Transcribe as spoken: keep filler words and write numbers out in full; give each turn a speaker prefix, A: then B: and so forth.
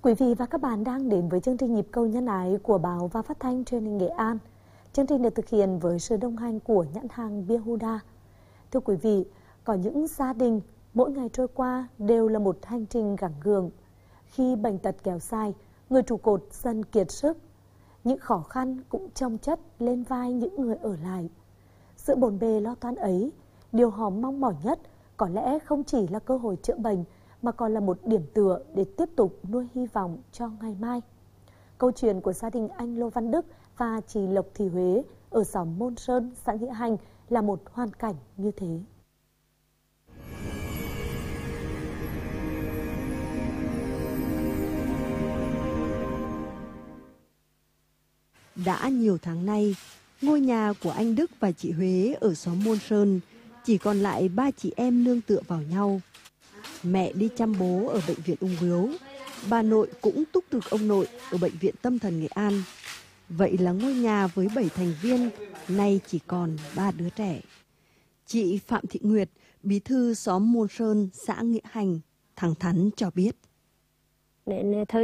A: Quý vị và các bạn đang đến với chương trình Nhịp cầu nhân ái của báo và phát thanh truyền hình Nghệ An. Chương trình được thực hiện với sự đồng hành của nhãn hàng bia Huda. Thưa quý vị, có những gia đình mỗi ngày trôi qua đều là một hành trình gắng gượng. Khi bệnh tật kéo dài, người trụ cột dần kiệt sức. Những khó khăn cũng chồng chất lên vai những người ở lại. Sự bộn bề lo toan ấy, điều họ mong mỏi nhất có lẽ không chỉ là cơ hội chữa bệnh, mà còn là một điểm tựa để tiếp tục nuôi hy vọng cho ngày mai. Câu chuyện của gia đình anh Lô Văn Đức và chị Lộc Thị Huế ở xóm Môn Sơn, xã Nghĩa Hành là một hoàn cảnh như thế.
B: Đã nhiều tháng nay, ngôi nhà của anh Đức và chị Huế ở xóm Môn Sơn chỉ còn lại ba chị em nương tựa vào nhau. Mẹ đi chăm bố ở bệnh viện ung bướu, bà nội cũng túc trực ông nội ở bệnh viện tâm thần Nghệ An. Vậy là ngôi nhà với bảy thành viên nay chỉ còn ba đứa trẻ. Chị Phạm Thị Nguyệt, bí thư xóm Môn Sơn, xã Nghĩa Hành, thẳng thắn cho biết.
C: Đến thời